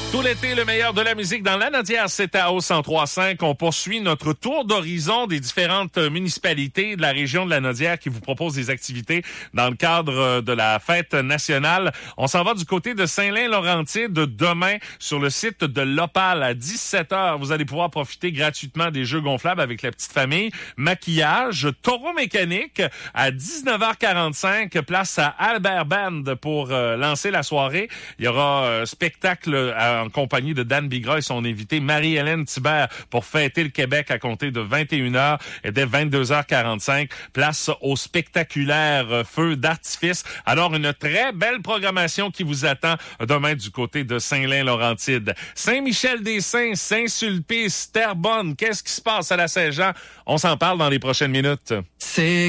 Tout l'été, le meilleur de la musique dans Lanaudière, c'est à Au 103.5. On poursuit notre tour d'horizon des différentes municipalités de la région de Lanaudière qui vous proposent des activités dans le cadre de la fête nationale. On s'en va du côté de Saint-Lin-Laurentide demain sur le site de l'Opale à 17h. Vous allez pouvoir profiter gratuitement des jeux gonflables avec la petite famille. Maquillage, taureau mécanique à 19h45. Place à Albert Band pour lancer la soirée. Il y aura spectacle en compagnie de Dan Bigra et son invité Marie-Hélène Thibert pour fêter le Québec à compter de 21h et dès 22h45. Place au spectaculaire feu d'artifice. Alors, une très belle programmation qui vous attend demain du côté de Saint-Lin-Laurentide. Saint-Michel-des-Saints, Saint-Sulpice, Terrebonne. Qu'est-ce qui se passe à la Saint-Jean? On s'en parle dans les prochaines minutes. C'est